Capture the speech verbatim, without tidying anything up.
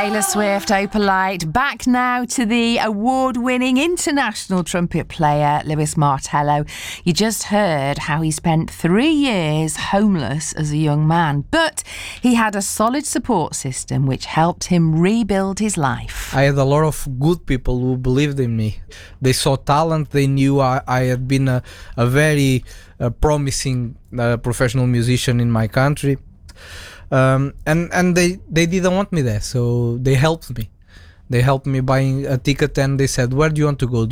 Taylor Swift, Opalite. Back now to the award-winning international trumpet player Lewis Martello. You just heard how he spent three years homeless as a young man, but he had a solid support system which helped him rebuild his life. I had a lot of good people who believed in me. They saw talent. They knew I, I had been a, a very uh, promising uh, professional musician in my country. Um, and and they, they didn't want me there, so they helped me. They helped me buying a ticket, and they said, "Where do you want to go? Do